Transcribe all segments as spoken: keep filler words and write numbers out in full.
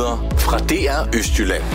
Nyheder fra D R Østjylland.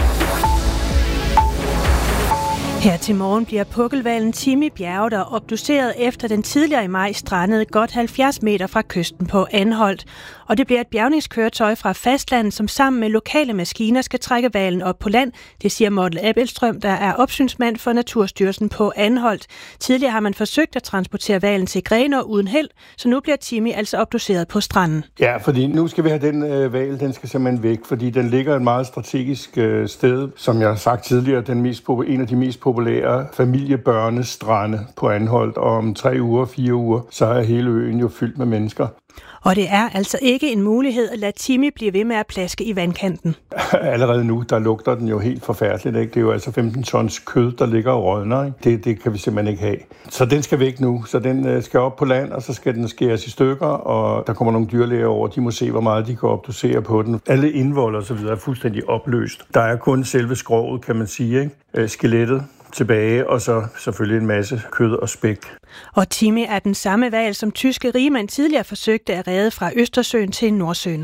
Her til morgen bliver pukkelhvalen Timmy bjerget og obduceret efter den tidligere i maj strandede godt halvfjerds meter fra kysten på Anholt. Og det bliver et bjergningskøretøj fra fastlandet, som sammen med lokale maskiner skal trække hvalen op på land. Det siger Morten Abelstrøm, der er opsynsmand for Naturstyrelsen på Anholt. Tidligere har man forsøgt at transportere hvalen til Grenaa uden held, så nu bliver Timmy altså obduceret på stranden. Ja, fordi nu skal vi have den øh, hval, den skal simpelthen væk, fordi den ligger et meget strategisk øh, sted, som jeg har sagt tidligere, den mest, en af de mest populære familiebørnestrande på Anholt, og om tre uger, fire uger, så er hele øen jo fyldt med mennesker. Og det er altså ikke en mulighed at lade Timmy blive ved med at plaske i vandkanten. Allerede nu, der lugter den jo helt forfærdeligt, ikke? Det er jo altså femten tons kød, der ligger og rådner, ikke? Det, det kan vi simpelthen ikke have. Så den skal væk nu, så den skal op på land, og så skal den skæres i stykker, og der kommer nogle dyrlæger over, de må se, hvor meget de kan obducere på den. Alle indvold og så videre er fuldstændig opløst. Der er kun selve skroget, kan man sige, ikke? Skelettet tilbage, og så selvfølgelig en masse kød og spæk. Og Timmy er den samme hval, som tyske rigmænd tidligere forsøgte at redde fra Østersøen til Nordsøen.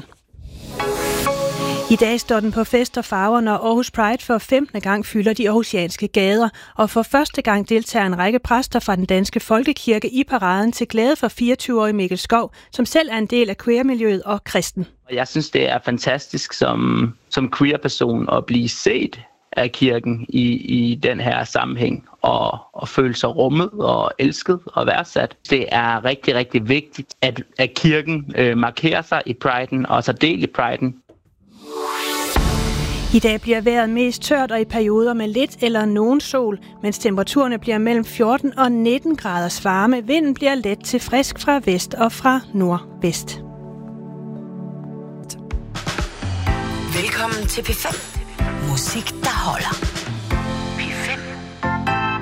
I dag står den på fest og farver, når Aarhus Pride for femtende gang fylder de aarhusianske gader, og for første gang deltager en række præster fra den danske folkekirke i paraden til glæde for fireogtyve-årige Mikkel Skov, som selv er en del af queer-miljøet og kristen. Jeg synes, det er fantastisk som, som queer-person at blive set af kirken i, i den her sammenhæng, og, og føle sig rummet og elsket og værdsat. Det er rigtig, rigtig vigtigt, at, at kirken øh, markerer sig i priden og så del i priden. I dag bliver vejret mest tørt og i perioder med lidt eller nogen sol, mens temperaturerne bliver mellem fjorten og nitten graders varme. Vinden bliver let til frisk fra vest og fra nordvest. Velkommen til P fem. Musik, der holder.